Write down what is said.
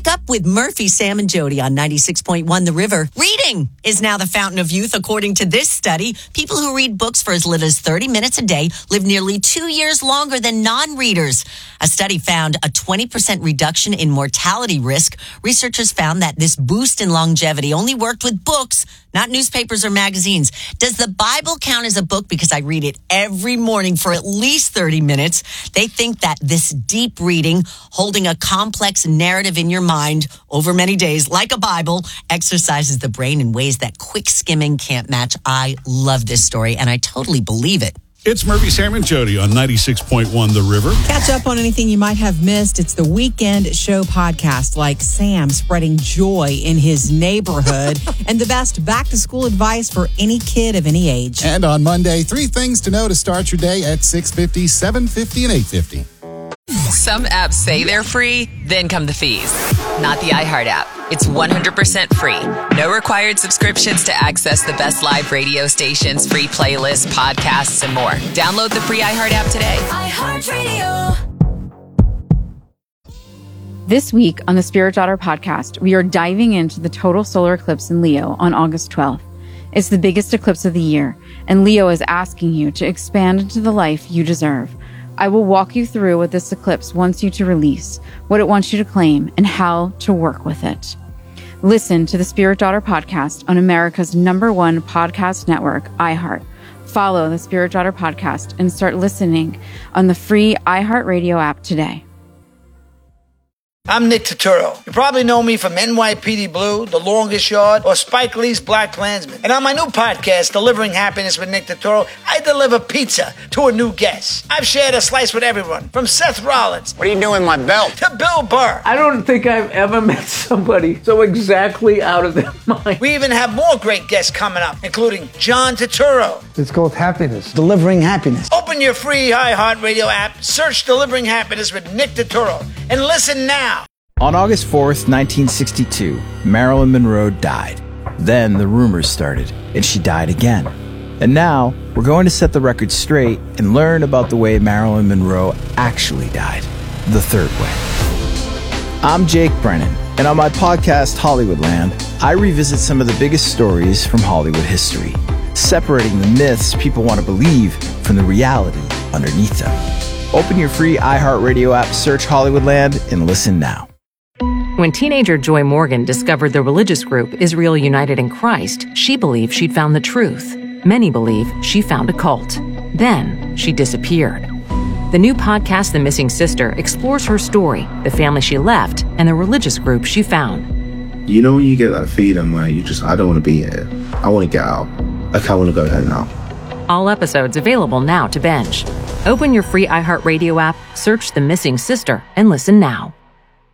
Wake up with Murphy, Sam, and Jody on 96.1 The River. Reading is now the fountain of youth, according to this study. People who read books for as little as 30 minutes a day live nearly 2 years longer than non-readers. A study found a 20% reduction in mortality risk. Researchers found that this boost in longevity only worked with books, not newspapers or magazines. Does the Bible count as a book? Because I read it every morning for at least 30 minutes. They think that this deep reading, holding a complex narrative in your mind over many days, like a Bible, exercises the brain in ways that quick skimming can't match. I love this story, and I totally believe it. It's Murphy, Sam, and Jody on 96.1 The River. Catch up on anything you might have missed. It's the Weekend Show podcast, like Sam spreading joy in his neighborhood and the best back-to-school advice for any kid of any age. And on Monday, 3 things to know to start your day at 6:50, 7:50, and 8:50. Some apps say they're free, then come the fees. Not the iHeart app. It's 100% free. No required subscriptions to access the best live radio stations, free playlists, podcasts, and more. Download the free iHeart app today. iHeartRadio. This week on the Spirit Daughter podcast, we are diving into the total solar eclipse in Leo on August 12th. It's the biggest eclipse of the year, and Leo is asking you to expand into the life you deserve. I will walk you through what this eclipse wants you to release, what it wants you to claim, and how to work with it. Listen to the Spirit Daughter podcast on America's #1 podcast network, iHeart. Follow the Spirit Daughter podcast and start listening on the free iHeartRadio app today. I'm Nick Turturro. You probably know me from NYPD Blue, The Longest Yard, or Spike Lee's Black Klansman. And on my new podcast, Delivering Happiness with Nick Turturro, I deliver pizza to a new guest. I've shared a slice with everyone, from Seth Rollins. What are you doing with my belt? To Bill Burr. I don't think I've ever met somebody so exactly out of their mind. We even have more great guests coming up, including John Turturro. It's called Happiness. Delivering Happiness. Open your free iHeartRadio app, search Delivering Happiness with Nick Turturro, and listen now. On August 4th, 1962, Marilyn Monroe died. Then the rumors started, and she died again. And now, we're going to set the record straight and learn about the way Marilyn Monroe actually died, the third way. I'm Jake Brennan, and on my podcast, Hollywoodland, I revisit some of the biggest stories from Hollywood history, separating the myths people want to believe from the reality underneath them. Open your free iHeartRadio app, search Hollywoodland, and listen now. When teenager Joy Morgan discovered the religious group Israel United in Christ, she believed she'd found the truth. Many believe she found a cult. Then she disappeared. The new podcast, The Missing Sister, explores her story, the family she left, and the religious group she found. You know when you get that feeling where I don't want to be here. I want to get out. Like, I want to go there now. All episodes available now to binge. Open your free iHeartRadio app, search The Missing Sister, and listen now.